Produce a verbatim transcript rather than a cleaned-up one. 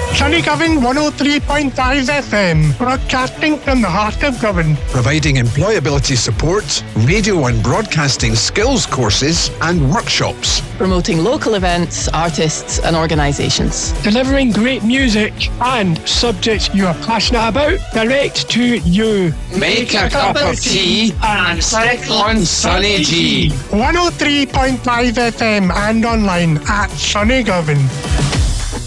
Sunny Govan one oh three point five F M, broadcasting from the heart of Govan. Providing employability support, radio and broadcasting skills courses and workshops. Promoting local events, artists and organisations. Delivering great music and subjects you are passionate about direct to you. Make a cup of tea and sit on Sunny G. one oh three point five F M and online at Sunny Govan.